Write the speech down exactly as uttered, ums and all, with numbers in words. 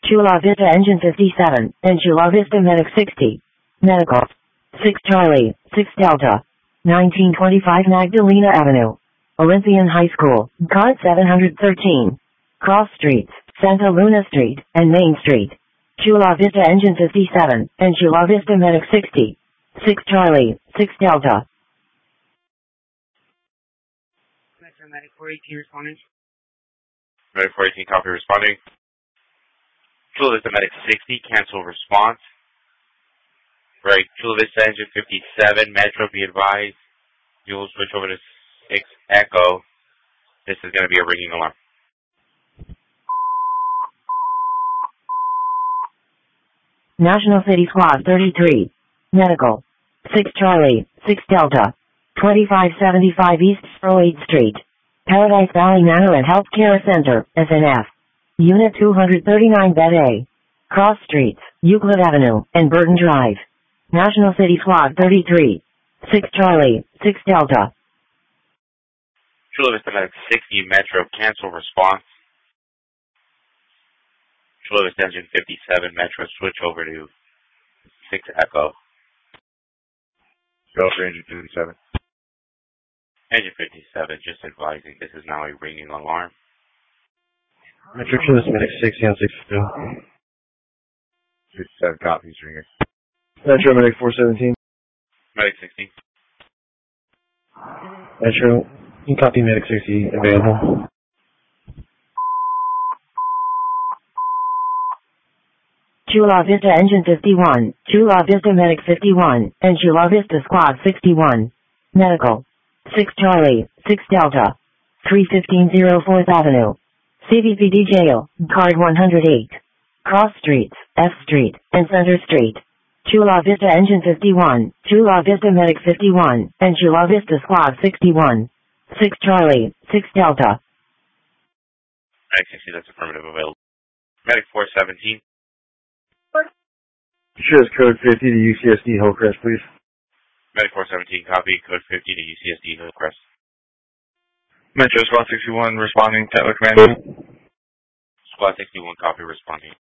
Chula Vista Engine fifty-seven, and Chula Vista Medic sixty. Medical. six Charlie, six Delta. nineteen twenty-five Magdalena Avenue. Olympian High School, card seven hundred thirteen. Cross Streets, Santa Luna Street, and Main Street. Chula Vista Engine fifty-seven, and Chula Vista Medic sixty. six Charlie, six Delta. Metro Medic four eighteen responding. Medic four eighteen, copy responding. Chula Vista Medic sixty, cancel response. Right, Chula Vista Engine fifty-seven, Metro, be advised. You will switch over to six Echo. This is going to be a ringing alarm. National City Squad thirty-three. Medical. six Charlie, six Delta. twenty-five seventy-five East eighth Street. Paradise Valley Manor and Healthcare Center, S N F. Unit two thirty-nine Bed A. Cross Streets, Euclid Avenue, and Burton Drive. National City Squad thirty-three. six Charlie, six Delta. Chula Vista Medic sixty, Metro, cancel response. Chula Vista Engine fifty-seven, Metro, switch over to six Echo. Go for Engine fifty-seven. Engine fifty-seven, just advising, this is now a ringing alarm. Metro Chula Vista Medic sixty on six Echo. fifty-seven copies ringer. Metro Medic four seventeen. Medic sixty. Metro, you copy Medic sixty available. Chula Vista Engine fifty-one, Chula Vista Medic fifty-one, and Chula Vista Squad sixty-one. Medical. six Charlie, six Delta. three fifteen oh fourth Avenue. C V P D Jail, card one hundred eight. Cross Streets, F Street, and Center Street. Chula Vista Engine fifty-one, Chula Vista Medic fifty-one, and Chula Vista Squad sixty-one. six Charlie, six Delta. Medic sixty, that's affirmative available. Medic four seventeen. Sure, it's code fifty to U C S D Hillcrest, please. Medic four seventeen, copy, code fifty to U C S D Hillcrest. Metro Squad sixty-one responding, Tetler Command. Squad sixty-one, copy, responding.